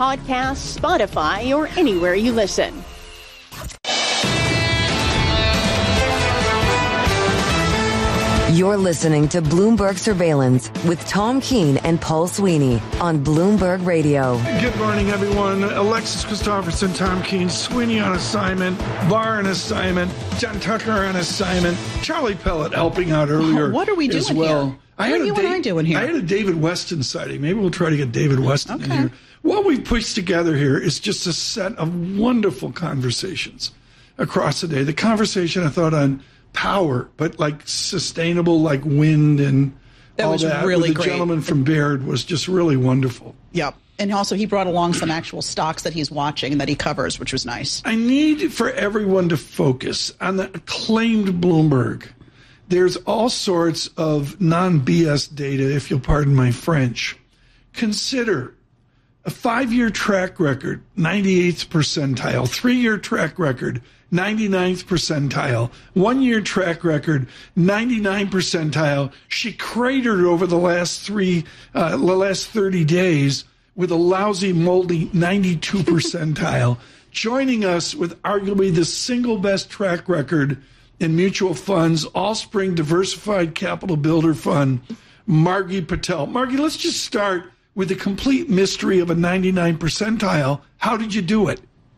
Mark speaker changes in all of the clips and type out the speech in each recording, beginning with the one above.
Speaker 1: Podcasts, Spotify, or anywhere you listen.
Speaker 2: You're listening to Bloomberg Surveillance with Tom Keene and Paul Sweeney on Bloomberg Radio.
Speaker 3: Good morning, everyone. Alexis Christopherson, Tom Keene, Sweeney on assignment, Barr on assignment, John Tucker on assignment, Charlie Pellet helping out earlier.
Speaker 4: What are we doing
Speaker 3: as well.
Speaker 4: here? What are you and I doing here?
Speaker 3: I had a David Weston sighting. Maybe we'll try to get David Weston in here. What we've pushed together here is just a set of wonderful conversations across the day. The conversation I thought on power, but like sustainable, like wind and
Speaker 4: that
Speaker 3: all
Speaker 4: was
Speaker 3: that.
Speaker 4: Really
Speaker 3: with the
Speaker 4: great.
Speaker 3: Gentleman from Baird was just really wonderful.
Speaker 4: Yep. And also he brought along some actual stocks that he's watching and that he covers, which was nice.
Speaker 3: I need for everyone to focus on the acclaimed Bloomberg. There's all sorts of non-BS data, if you'll pardon my French. Consider a 5-year track record, 98th percentile, 3-year track record, 99th percentile, 1-year track record, 99 percentile. She cratered over the last 30 days with a lousy, moldy 92 percentile. Joining us with arguably the single best track record in mutual funds, Allspring Diversified Capital Builder Fund, Margie Patel. Margie, let's just start with the complete mystery of a 99 percentile. How did you do it?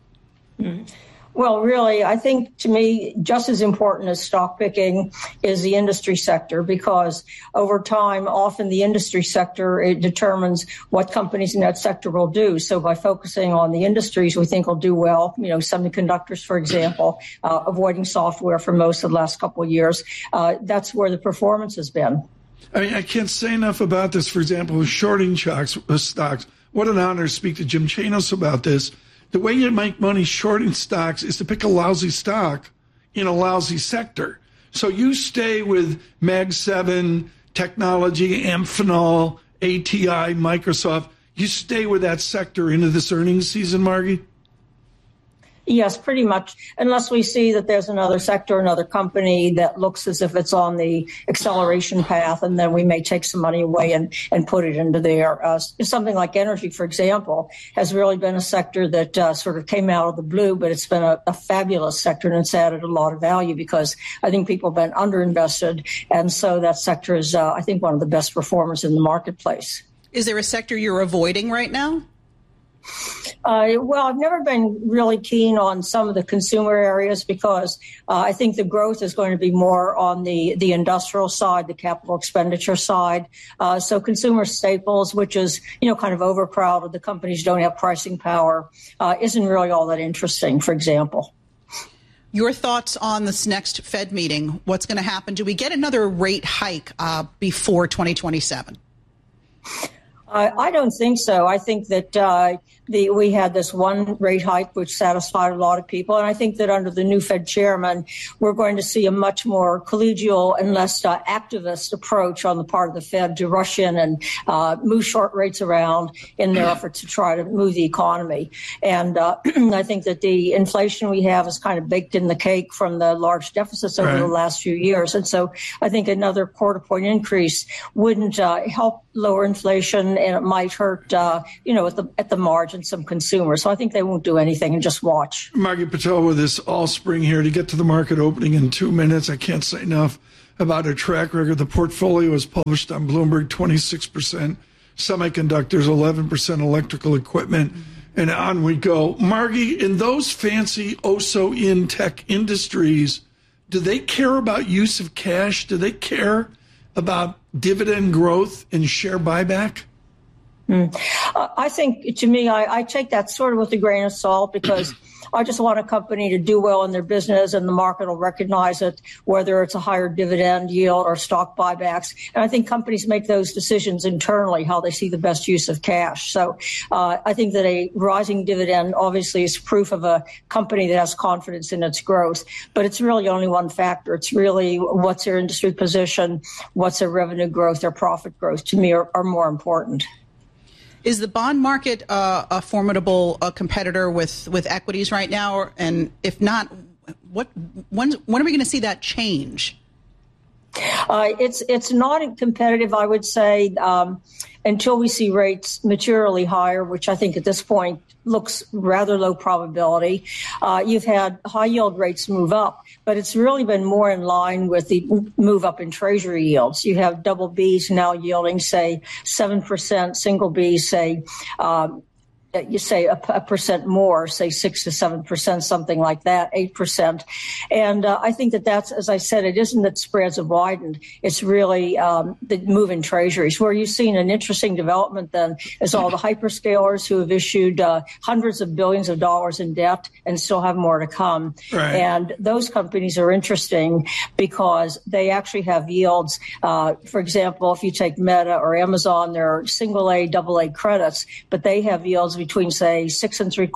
Speaker 5: Well, really, I think to me, just as important as stock picking is the industry sector, because over time, often the industry sector, it determines what companies in that sector will do. So by focusing on the industries we think will do well, semiconductors, for example, avoiding software for most of the last couple of years, that's where the performance has been.
Speaker 3: I mean, I can't say enough about this. For example, with shorting stocks, what an honor to speak to Jim Chanos about this. The way you make money shorting stocks is to pick a lousy stock in a lousy sector. So you stay with Mag 7, technology, Amphenol, ATI, Microsoft. You stay with that sector into this earnings season, Margie?
Speaker 5: Yes, pretty much, unless we see that there's another sector, another company that looks as if it's on the acceleration path, and then we may take some money away and put it into there. Something like energy, for example, has really been a sector that sort of came out of the blue, but it's been a fabulous sector, and it's added a lot of value because I think people have been underinvested, and so that sector is, I think, one of the best performers in the marketplace.
Speaker 4: Is there a sector you're avoiding right now?
Speaker 5: Well, I've never been really keen on some of the consumer areas because I think the growth is going to be more on the industrial side, the capital expenditure side. So consumer staples, which is, kind of overcrowded, the companies don't have pricing power, isn't really all that interesting, for example.
Speaker 4: Your thoughts on this next Fed meeting? What's going to happen? Do we get another rate hike before 2027?
Speaker 5: I don't think so. I think that we had this one rate hike which satisfied a lot of people. And I think that under the new Fed chairman, we're going to see a much more collegial and less activist approach on the part of the Fed to rush in and move short rates around in their effort to try to move the economy. And I think that the inflation we have is kind of baked in the cake from the large deficits over the last few years. And so I think another quarter point increase wouldn't help lower inflation, and it might hurt, at the margin, some consumers. So I think they won't do anything and just watch.
Speaker 3: Margie Patel with this Allspring here to get to the market opening in 2 minutes. I can't say enough about her track record. The portfolio is published on Bloomberg, 26% semiconductors, 11% electrical equipment, and on we go. Margie, in those fancy oh-so-in tech industries, do they care about use of cash? Do they care about dividend growth and share buyback?
Speaker 5: I think, to me, I take that sort of with a grain of salt because I just want a company to do well in their business and the market will recognize it, whether it's a higher dividend yield or stock buybacks. And I think companies make those decisions internally, how they see the best use of cash. So I think that a rising dividend obviously is proof of a company that has confidence in its growth, but it's really only one factor. It's really what's their industry position, what's their revenue growth, their profit growth, to me are more important.
Speaker 4: Is the bond market a formidable competitor with equities right now? And if not, when are we going to see that change?
Speaker 5: It's not competitive, I would say, until we see rates materially higher, which I think at this point looks rather low probability. You've had high yield rates move up, but it's really been more in line with the move up in Treasury yields. You have double Bs now yielding, say, 7%, single Bs, say, you say a percent more, say 6 to 7%, something like that, 8%. And I think that's, as I said, it isn't that spreads have widened. It's really the move in treasuries. Where you've seen an interesting development then is all the hyperscalers who have issued hundreds of billions of dollars in debt and still have more to come.
Speaker 3: Right.
Speaker 5: And those companies are interesting because they actually have yields. For example, if you take Meta or Amazon, they're single A, double A credits, but they have yields between, say, 6 3/4,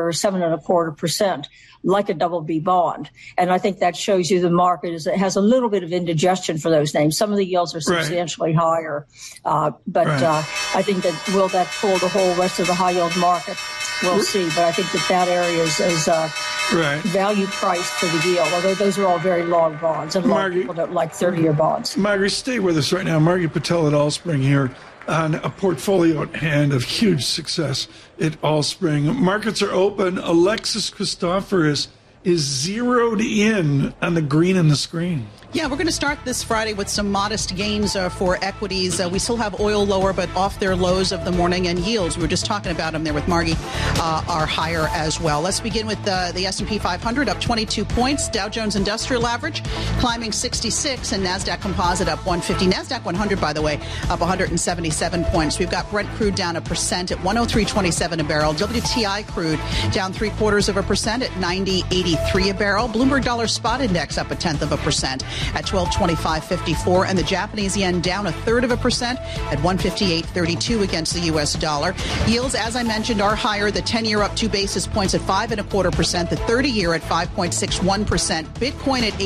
Speaker 5: 7.25%, like a double B bond. And I think that shows you the market it has a little bit of indigestion for those names. Some of the yields are substantially higher. But I think that will that pull the whole rest of the high yield market? We'll see. But I think that area is value priced for the yield, although those are all very long bonds. And a lot of people don't like 30-year bonds.
Speaker 3: Margie, stay with us right now. Margie Patel at Allspring here on a portfolio at hand of huge success at Allspring. Markets are open. Alexis Christoforous is zeroed in on the green in the screen.
Speaker 4: Yeah, we're going to start this Friday with some modest gains for equities. We still have oil lower, but off their lows of the morning, and yields, we were just talking about them there with Margie, are higher as well. Let's begin with the S&P 500 up 22 points. Dow Jones Industrial Average climbing 66, and NASDAQ Composite up 150. NASDAQ 100, by the way, up 177 points. We've got Brent crude down 1% at 103.27 a barrel. WTI crude down 0.75% at 90.83 a barrel. Bloomberg Dollar Spot Index up 0.1% at 1225.54, and the Japanese yen down 0.33% at 158.32 against the U.S. dollar. Yields, as I mentioned, are higher. The 10-year up 2 basis points at 5.25%. The 30-year at 5.61%. Bitcoin at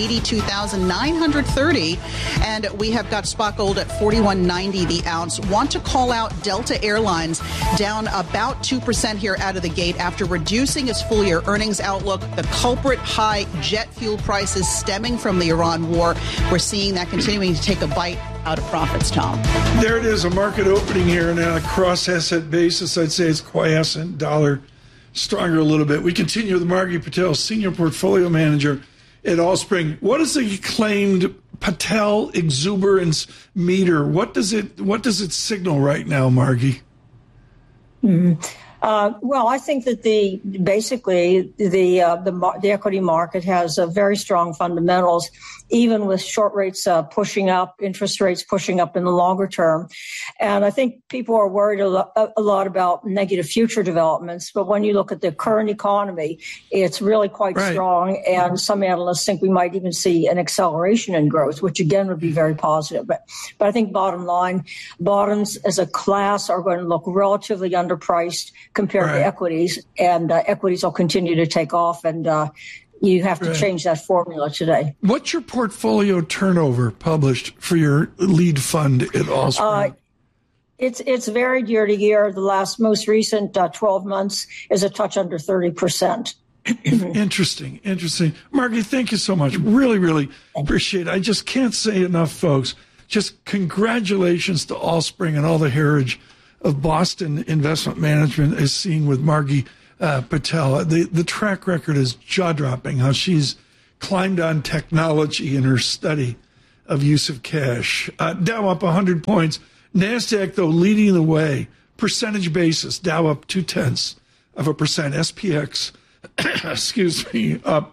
Speaker 4: 82,930, and we have got spot gold at 41.90 the ounce. Want to call out Delta Airlines down about 2% here out of the gate after reducing its full-year earnings outlook. The culprit, high jet fuel prices stemming from the Iran war. We're seeing that continuing to take a bite out of profits, Tom.
Speaker 3: There it is, a market opening here, and on a cross-asset basis, I'd say it's quiescent, dollar stronger a little bit. We continue with Margie Patel, Senior Portfolio Manager at Allspring. What is the claimed Patel exuberance meter? What does it signal right now, Margie?
Speaker 5: Mm-hmm. Well, I think that the equity market has very strong fundamentals, even with short rates pushing up, interest rates pushing up in the longer term. And I think people are worried a lot about negative future developments. But when you look at the current economy, it's really quite strong. And some analysts think we might even see an acceleration in growth, which again would be very positive. But I think bottom line, bottoms as a class are going to look relatively underpriced compared to equities, and equities will continue to take off, and you have to change that formula today.
Speaker 3: What's your portfolio turnover published for your lead fund at Allspring?
Speaker 5: It's varied year to year. The most recent 12 months is a touch under 30%.
Speaker 3: Interesting. Margie, thank you so much. Really, really appreciate it. I just can't say enough, folks. Just congratulations to Allspring and all the heritage of Boston Investment Management is seen with Margie Patel. The track record is jaw-dropping, how she's climbed on technology in her study of use of cash. Dow up 100 points. NASDAQ, though, leading the way. Percentage basis, Dow up 0.2%. SPX, excuse me, up.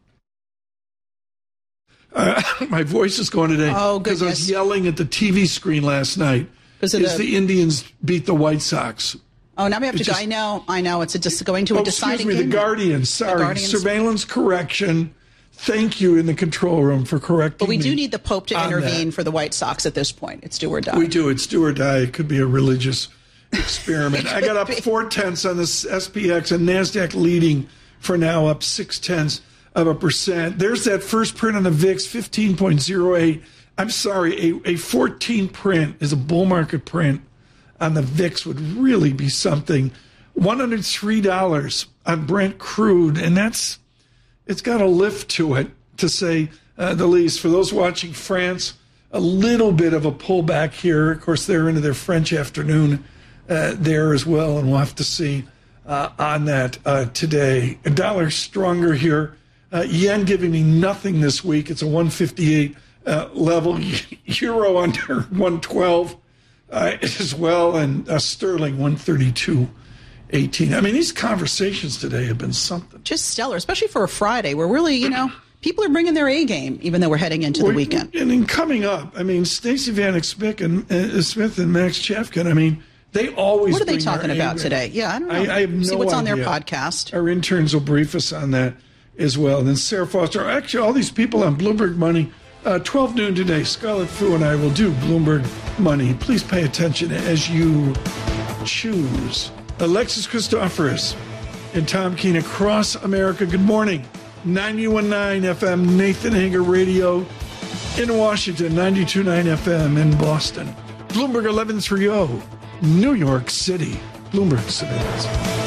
Speaker 3: My voice is going today because I was yelling at the TV screen last night. The Indians beat the White Sox.
Speaker 4: Oh, now we have to go. I know. It's just going to a deciding game.
Speaker 3: The Guardian. Sorry. Surveillance correction. Thank you in the control room for correcting
Speaker 4: But we do need the Pope to intervene for the White Sox at this point. It's do or die.
Speaker 3: We do. It's do or die. It could be a religious experiment. I got up 0.4 on the SPX, and NASDAQ leading for now, up 0.6%. There's that first print on the VIX, 15.08. I'm sorry, a 14 print is a bull market print on the VIX would really be something. $103 on Brent crude, and it's got a lift to it, to say the least. For those watching France, a little bit of a pullback here. Of course, they're into their French afternoon there as well, and we'll have to see on that today. A dollar stronger here. Yen giving me nothing this week. It's a 158 level. Euro under 112 as well, and sterling 132.18. I mean, these conversations today have been something.
Speaker 4: Just stellar, especially for a Friday. We're really, people are bringing their A game, even though we're heading into the weekend.
Speaker 3: And then coming up, I mean, Stacey Vanek Smith and Max Chafkin, I mean, they always.
Speaker 4: What are they talking about today? Yeah, I don't know.
Speaker 3: I have no idea.
Speaker 4: See what's on their podcast.
Speaker 3: Our interns will brief us on that as well. And then Sarah Foster. Actually, all these people on Bloomberg Money, 12 noon today, Scarlett Fu and I will do Bloomberg Money. Please pay attention as you choose. Alexis Christoforous and Tom Keene across America. Good morning. 91.9 FM, Nathan Hager Radio in Washington, 92.9 FM in Boston. Bloomberg 1130, New York City. Bloomberg Surveillance.